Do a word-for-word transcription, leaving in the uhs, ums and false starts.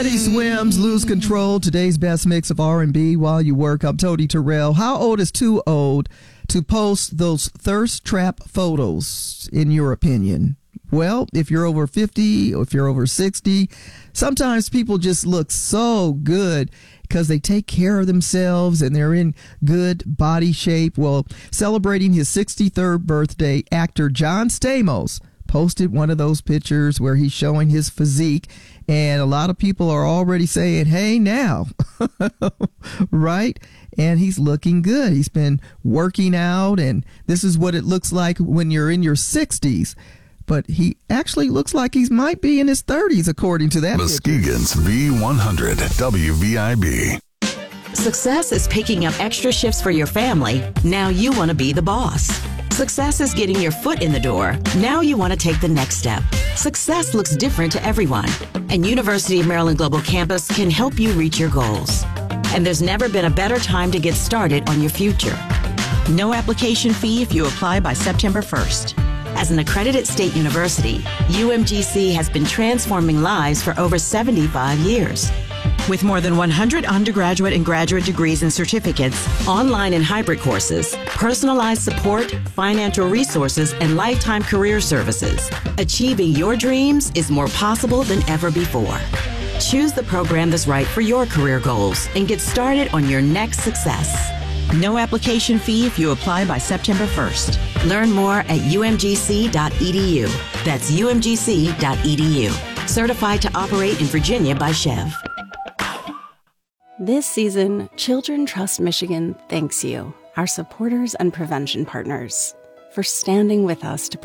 Teddy Swims, Lose Control, today's best mix of R and B while you work. I'm Tony Terrell. How old is too old to post those thirst trap photos, in your opinion? Well, if you're over fifty or if you're over sixty, sometimes people just look so good because they take care of themselves and they're in good body shape. Well, celebrating his sixty-third birthday, actor John Stamos posted one of those pictures where he's showing his physique, and a lot of people are already saying, hey, now, right? And he's looking good. He's been working out, and this is what it looks like when you're in your sixties. But he actually looks like he might be in his thirties, according to that. Muskegon's V one hundred W V I B. Success is picking up extra shifts for your family. Now you want to be the boss. Success is getting your foot in the door. Now you want to take the next step. Success looks different to everyone, and University of Maryland Global Campus can help you reach your goals. And there's never been a better time to get started on your future. No application fee if you apply by September first. As an accredited state university, U M G C has been transforming lives for over seventy-five years. With more than one hundred undergraduate and graduate degrees and certificates, online and hybrid courses, personalized support, financial resources, and lifetime career services, achieving your dreams is more possible than ever before. Choose the program that's right for your career goals and get started on your next success. No application fee if you apply by September first. Learn more at U M G C dot E D U. That's U M G C dot E D U. Certified to operate in Virginia by Chev. This season, Children Trust Michigan thanks you, our supporters and prevention partners, for standing with us to